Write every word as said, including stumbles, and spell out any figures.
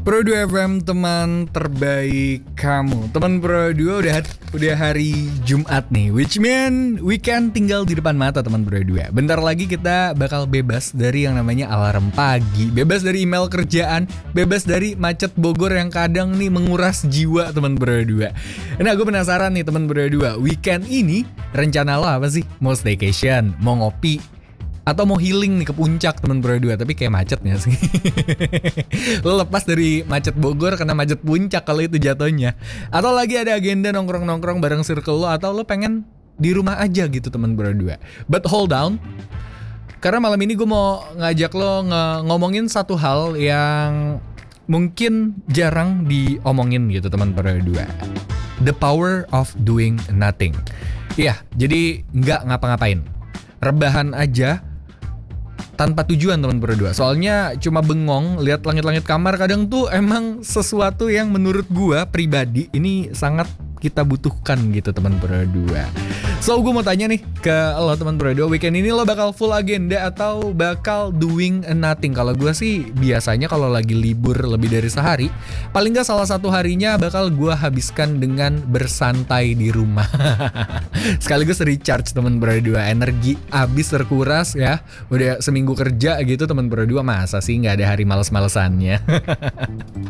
Pro dua F M, teman terbaik kamu. Teman Pro dua udah udah hari Jumat nih, which mean weekend tinggal di depan mata teman Pro dua. Bentar lagi kita bakal bebas dari yang namanya alarm pagi, bebas dari email kerjaan, bebas dari macet Bogor yang kadang nih menguras jiwa teman Pro dua. Nah, gue penasaran nih teman Pro dua, weekend ini rencana lo apa sih? Mau staycation, mau ngopi, atau mau healing nih ke puncak teman Pro dua, tapi kayak macetnya sih. Lo lepas dari macet Bogor kena macet puncak kalau itu jatuhnya. Atau lagi ada agenda nongkrong-nongkrong bareng circle lo, atau lo pengen di rumah aja gitu teman Pro dua. But hold down, karena malam ini gue mau ngajak lo nge- ngomongin satu hal yang mungkin jarang diomongin gitu teman Pro dua. The power of doing nothing. Iya, jadi nggak ngapa-ngapain, rebahan aja tanpa tujuan teman berdua. Soalnya cuma bengong lihat langit-langit kamar kadang tuh emang sesuatu yang menurut gua pribadi ini sangat kita butuhkan gitu teman berdua. So gue mau tanya nih ke lo teman berdua, weekend ini lo bakal full agenda atau bakal doing nothing? Kalau gue sih biasanya kalau lagi libur lebih dari sehari, paling gak salah satu harinya bakal gue habiskan dengan bersantai di rumah. Sekaligus recharge teman berdua, energi habis terkuras ya. Udah seminggu kerja gitu teman berdua, masa sih nggak ada hari males-malesannya?